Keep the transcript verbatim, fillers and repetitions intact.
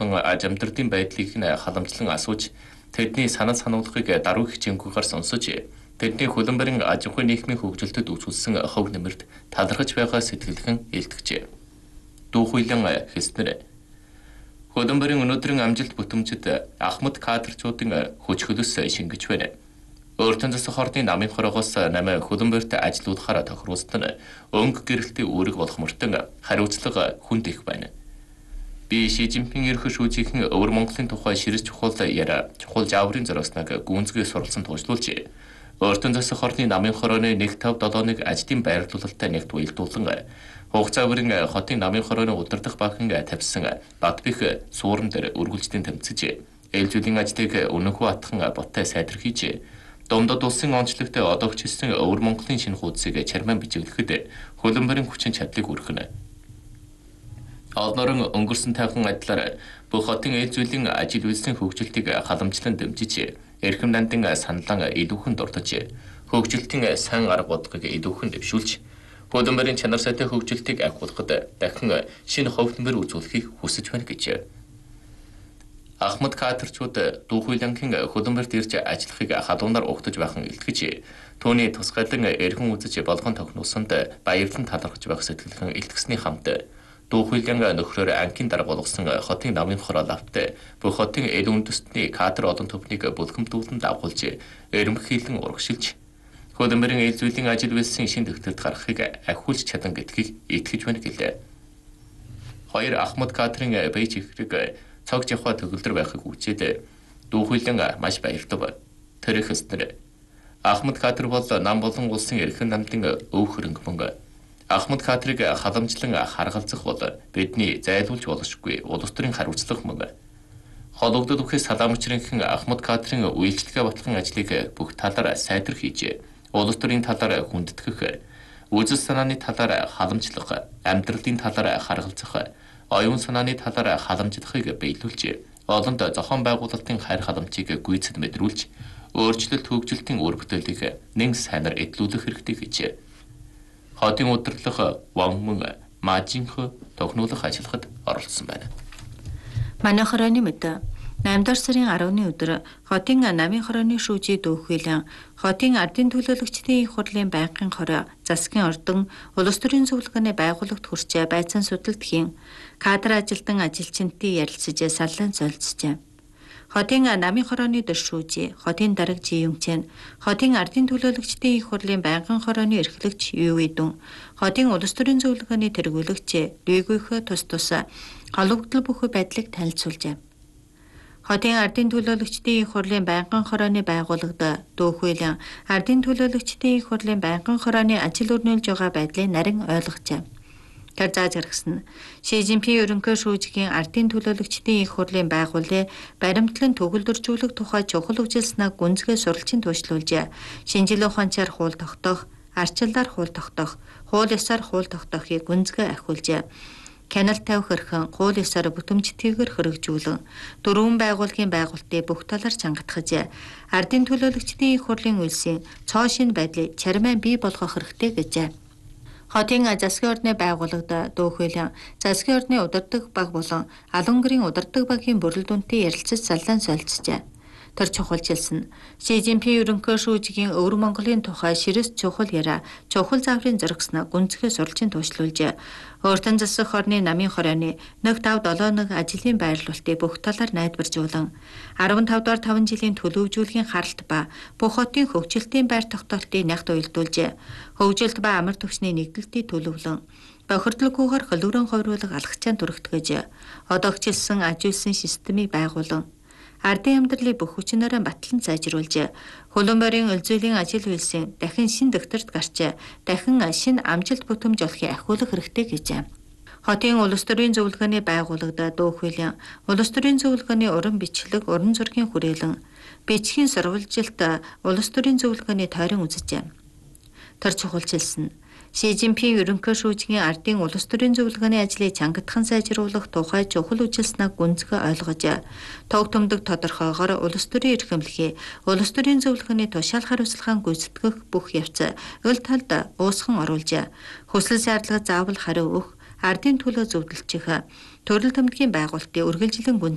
болон аж амьдралын байдлыг нь халамжлан асууж, тэдний санал сануулгыг даруй хичээнгүйгээр сонсож, тэдний хөлбөмбөрийн аж ахуй нийгмийн хөгжилдөд үзүүлсэн хөв нэмэрт талархаж байгаа сэтгэлхэн илтгэжээ. Дүүхүйлэн хэлснээр хөлбөмбөрийн өнөөдрийн амжилт бүтэмжид Ахмад кадрчуудын хүч хөлөс шингэж байна. Өөртөө засах орны намын хороогоос намайг хөлбөмбөрт ажиллуулахаар тохируулсан нь өнгө гэрэлтийн үүрэг болох мөртөн хариуцлага хүнд их байна. Би Ши Жинпин ерөнхий шүүжийнхэн Өвөр Монголын тухай ширэж чухал яриа, чухал жаврын зөрөснөг гүнзгий суралцсан туушлуулж, өөртөө засах орны намын хорооны нэг тавь долооныг ажлын байрлуулалттай нэгт уялдуулан, хугацаа бүрийн хотын намын хорооны удирдах багийн тавьсан Батбих суурин дээр үргэлжлэн тэмцэж, ээлжүүлэн ажлыг өнөхөө атхан боттой сайдэрхийж, Домдод улсын онцлогт одоогчилсан Өвөр Монголын шинэ хуудсыг чармаан бичиглэхэд хөлбөмбөрийн хүчин чадлыг өргөнө. Олнорон өнгөрсөн тайван адилаар бүх хотын ээлжүүлэн ажил үйлсийн хөгжилтийг халамжлан дэмжиж, эрхэм нандин саналан илүүхэн дурдж, хөгжилтийн сайн арга бодлогыг илүүхэн дэвшүүлж, хөлбөмбөрийн чанар сайтай хөгжилтийг ахиулахад дахин шинэ хөвлөмбөр үзүүлэхийг хүсэж байна гэж. Ахмад кадрчууд Дүүхүйлэнгийн хөлбөмбөрт ирж ажиллахыг халуунаар угтаж байхан илтгэж, түүний тусгайлан эргэн үзэж болгон тогтносонд баярлан талархаж байх сэтгэлхэн илтгэсний хамт Дүүхүйлэн нөхрөөр ангийн дарга болгосон хотын намын хороо лавт бүх хотын эл үндэстний кадр олон төвнийг бүлгэмдүүлэн дагуулж, эрмхийлэн урагшилж, хөлбөмбөрийн ээлжүүлэн ажил үйлсийн шинэ төвтөлд гарахыг ахиулж чадан гэдгийг итгэж байна гэлээ. Хоёр Ахмад кадрын бэж ихрэг цог жавха төгөлдөр байхыг үчээд Дүүхүйлэн маш баярлав. Тэр их өснөр Ахмад кадр бол нам болон улсын эрхэм намдын өв хөрөнгө мөнгө. Ахмад кадрыг халамжлан харгалзах бол бидний зайлуулж болшгүй улс төрийн хариуцлага мөн. Хологдод үхээс салаамчрынхэн Ахмад кадрын үйлчлэгээ батлан ажлыг бүх талаар сайдэр хийж, улс төрийн талаар хүндэтгэх, үзэл санааны талаар халамжлах, амьдралын талаар харгалзах, оюун санааны талаар халамжлахыг биелүүлж, олонд зохион байгуулалтын хайр халамжийг гүйцэд мэдрүүлж, өөрчлөлт хөгжилтийн үр бүтээлийг нэн сайнаар эдлүүлэх хэрэгтэй гэж. Хотын удирдлага Ванмун Мажинх тогтнуулах ажиллахад оролцсон байна. Манай хорооны мэд наймд сарын арваны өдөр хотын намын хорооны шүүжий Дүүхүйлэн, хотын ардын төлөөлөгчдийн их хурлын байнгын хороо, засгийн ордон, улс төрийн зөвлөгөөний байгууллагт хүрч байцаан судалдгийн кадр ажилтан ажилчинтын ярилцаж саллан солилцжээ. Хотын намын хорооны дөр шүүжий, хотын дарга Жиюнчэн, хотын ардын төлөөлөгчдийн их хурлын байнгын хорооны эрхлэгч Ювэдүн, хотын улс төрийн зөвлөгөөний тэргүүлэгч Лүгүйхэ тус тус холбогдол бүхий байдлыг танилцуулжээ. Хотын ардын төлөөлөгчдийн их хурлын байнгын хорооны байгууллагад Дүүхүйлэн ардын төлөөлөгчдийн их хурлын байнгын хорооны ажил өрнүүлж байгаа байдлыг нарийн ойлгожээ. Тэр зааж гаргасан Ши Жинпин ерөнхий шүүжгийн ардын төлөөлөгчдийн их хурлын байгууллыг баримтлан төгөлдөржүүлэх тухай чухал үжилснээ гүнзгий суралцын туушлуулж, шинжилгээ ухаанчаар хууль тогтоох, арчлалаар хууль тогтоох, хууль ёсоор хууль тогтоохыг гүнзгий ахиулжээ. Канал тавих хэрхэн хууль ёсоор бүтэмжтэйгээр хэрэгжүүлэн, дөрвөн байгууллагын байгуулалтыг бүх талаар чангатгаж, ардын төлөөлөгчдийн их хурлын үйлсийн цоо шинэ байдлыг чармаан бий болгох хэрэгтэй гэжээ. Хотын засгийн ордны байгууллагад Дүүхүйлэн засгийн ордны удирдаг баг болон алан гэрийн удирдаг багийн бүрэл дүнтэй ярилцаж саллан солилцжээ. Тэр чухалчилсан Ши Жинпин ерөнхий шүүжгийн Өвөр Монголын тухай ширэс чухал яриа, чухал заврын зөргснө гүнзгий суралцын туушлуулжээ. Өөртөө засах орны намын хорооны нэг тав долооног ажлын байрлуулалтыг бүх талаар найдваржуулан, арван тав дугаар таван жилийн төлөвжүүлгийн харалт ба бүх хотын хөгжилтийн байр тогтоолтыг нягт уялдуулжээ. Хөгжилт ба амар түвшний нэгдэлтийг төлөвлөн, бохирдлоггүйгээр хөлөөрөн хойруулах алхачаан түрэгтгэж, одоогчилсан аж үйлсийн системийг байгуулан, ардын амьдралыг бүх хүчнээрээ батлан сайжруулж, хөлбөмбөрийн өлзөлийн ажил үйлсийн дахин шин дэвтэрт гарч, дахин шин амжилт бүтэмж олохыг ахиулах хэрэгтэй гэжээ. Хотын улс төрийн зөвлөгөөний байгууллагад Дүүхүйлэн улс төрийн зөвлөгөөний уран бичлэг, уран зургийн хүрээлэн, бичгийн сурвалжилт улс төрийн зөвлөгөөний тойрон үзжээ. Тэр чухалчилсан Ши Жинпин ерөнхий шүүжгийн ардын улс төрийн зөвлөгөөний ажлыг чангатхан сайжруулах тухай чухал үжилснээ гүнзгий ойлгож, төг төмдөг тодорхойгоор улс төрийн эрхэмлэхийг, улс төрийн зөвлөгөөний тушаал хариуцлагын гүйцэтгэх бүх явц өл талд уусхан оруулж, хүсэл шаардлагад заавал хариу өгөх, ардын төлөө зөвлөлчих, төрөл төмдгийн байгуулалтын үргэлжлэн